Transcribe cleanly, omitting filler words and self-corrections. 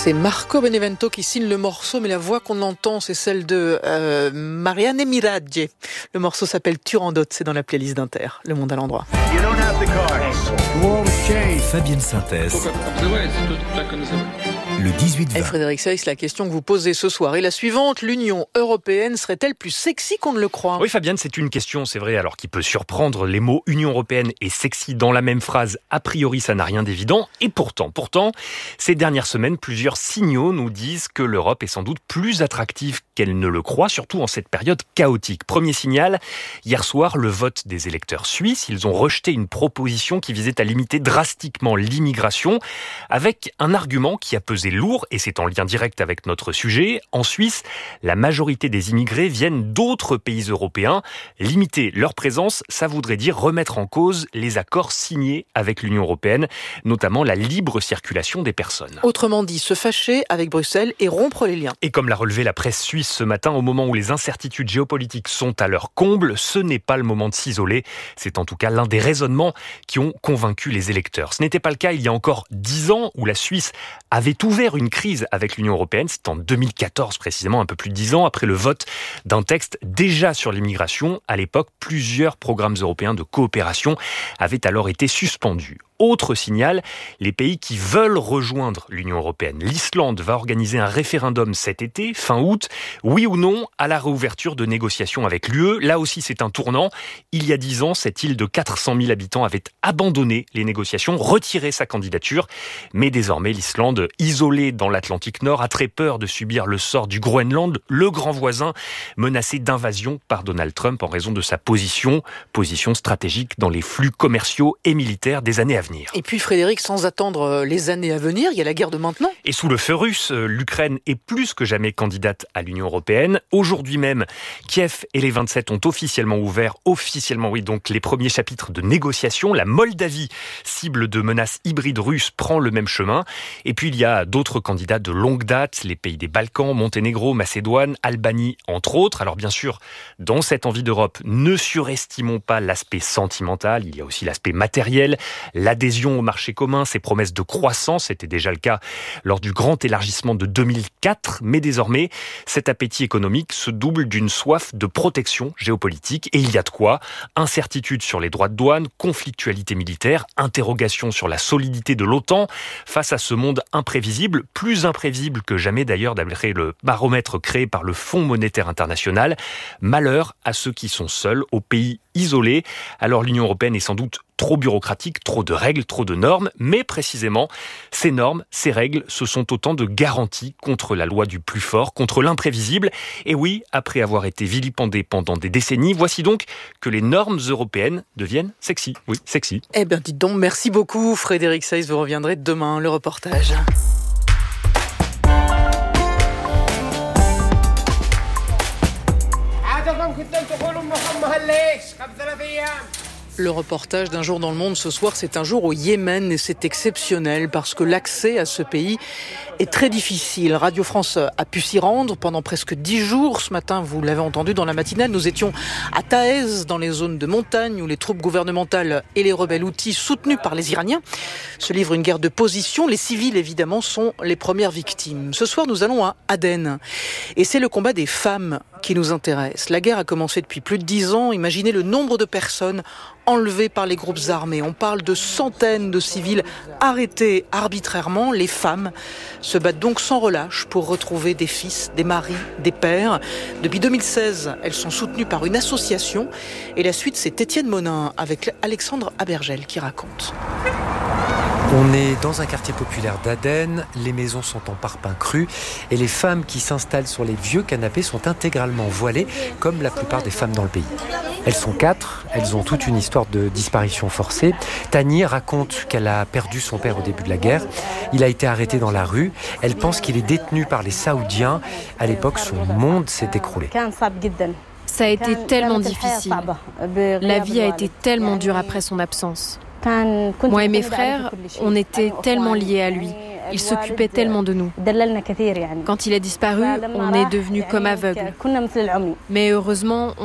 C'est Marco Benevento qui signe le morceau, mais la voix qu'on entend, c'est celle de Marianne Miragge. Le morceau s'appelle Turandot, c'est dans la playlist d'Inter, Le Monde à l'endroit. Fabienne Synthèse. Le 18-20. Et Frédéric Seyss, la question que vous posez ce soir est la suivante. L'Union européenne serait-elle plus sexy qu'on ne le croit ? Oui, Fabienne, c'est une question, c'est vrai, alors qui peut surprendre. Les mots Union européenne et sexy dans la même phrase, a priori, ça n'a rien d'évident. Et pourtant, ces dernières semaines, plusieurs signaux nous disent que l'Europe est sans doute plus attractive qu'elle ne le croit, surtout en cette période chaotique. Premier signal, hier soir, le vote des électeurs suisses. Ils ont rejeté une proposition qui visait à limiter drastiquement l'immigration, avec un argument qui a pesé lourd, et c'est en lien direct avec notre sujet. En Suisse, la majorité des immigrés viennent d'autres pays européens. Limiter leur présence, ça voudrait dire remettre en cause les accords signés avec l'Union européenne, notamment la libre circulation des personnes. Autrement dit, se fâcher avec Bruxelles et rompre les liens. Et comme l'a relevé la presse suisse ce matin, au moment où les incertitudes géopolitiques sont à leur comble, ce n'est pas le moment de s'isoler. C'est en tout cas l'un des raisonnements qui ont convaincu les électeurs. Ce n'était pas le cas il y a encore 10 ans, où la Suisse avait ouvert une crise avec l'Union européenne. C'est en 2014 précisément, un peu plus de 10 ans, après le vote d'un texte déjà sur l'immigration. À l'époque, plusieurs programmes européens de coopération avaient alors été suspendus. Autre signal, les pays qui veulent rejoindre l'Union européenne. L'Islande va organiser un référendum cet été, fin août, oui ou non à la réouverture de négociations avec l'UE. Là aussi, c'est un tournant. Il y a 10 ans, cette île de 400 000 habitants avait abandonné les négociations, retiré sa candidature. Mais désormais, l'Islande, isolée dans l'Atlantique Nord, a très peur de subir le sort du Groenland, le grand voisin, menacé d'invasion par Donald Trump en raison de sa position stratégique dans les flux commerciaux et militaires des années à venir. Et puis Frédéric, sans attendre les années à venir, il y a la guerre de maintenant. Et sous le feu russe, l'Ukraine est plus que jamais candidate à l'Union européenne. Aujourd'hui même, Kiev et les 27 ont officiellement ouvert, donc les premiers chapitres de négociations. La Moldavie, cible de menaces hybrides russes, prend le même chemin. Et puis il y a d'autres candidats de longue date, les pays des Balkans, Monténégro, Macédoine, Albanie, entre autres. Alors bien sûr, dans cette envie d'Europe, ne surestimons pas l'aspect sentimental, il y a aussi l'aspect matériel, l'adhésion au marché commun, ses promesses de croissance, c'était déjà le cas lors du grand élargissement de 2004, mais désormais, cet appétit économique se double d'une soif de protection géopolitique, et il y a de quoi. Incertitude sur les droits de douane, conflictualité militaire, interrogation sur la solidité de l'OTAN, face à ce monde imprévisible, plus imprévisible que jamais d'ailleurs, d'après le baromètre créé par le Fonds monétaire international. Malheur à ceux qui sont seuls, aux pays isolés. Alors l'Union européenne est sans doute trop bureaucratique, trop de règles, trop de normes, mais précisément, ces normes, ces règles, ce sont autant de garanties contre la loi du plus fort, contre l'imprévisible. Et oui, après avoir été vilipendées pendant des décennies, voici donc que les normes européennes deviennent sexy. Oui, sexy. Eh bien, dites donc, merci beaucoup Frédéric Seyss, vous reviendrez demain, le reportage. Le reportage d'un jour dans le monde ce soir, c'est un jour au Yémen et c'est exceptionnel parce que l'accès à ce pays est très difficile. Radio France a pu s'y rendre pendant presque 10 jours. Ce matin, vous l'avez entendu dans la matinale, nous étions à Taez, dans les zones de montagne où les troupes gouvernementales et les rebelles houthis soutenus par les Iraniens se livrent une guerre de position. Les civils, évidemment, sont les premières victimes. Ce soir, nous allons à Aden et c'est le combat des femmes qui nous intéresse. La guerre a commencé depuis plus de 10 ans. Imaginez le nombre de personnes enlevées par les groupes armés. On parle de centaines de civils arrêtés arbitrairement. Les femmes se battent donc sans relâche pour retrouver des fils, des maris, des pères. Depuis 2016, elles sont soutenues par une association. Et la suite, c'est Étienne Monin avec Alexandre Abergel qui raconte. On est dans un quartier populaire d'Aden, les maisons sont en parpaing cru et les femmes qui s'installent sur les vieux canapés sont intégralement voilées, comme la plupart des femmes dans le pays. Elles sont 4, elles ont toute une histoire de disparition forcée. Tani raconte qu'elle a perdu son père au début de la guerre. Il a été arrêté dans la rue. Elle pense qu'il est détenu par les Saoudiens. À l'époque, son monde s'est écroulé. Ça a été tellement difficile. La vie a été tellement dure après son absence. Moi et mes frères, on était tellement liés à lui. Il s'occupait tellement de nous. Quand il a disparu, on est devenus comme aveugles. Mais heureusement,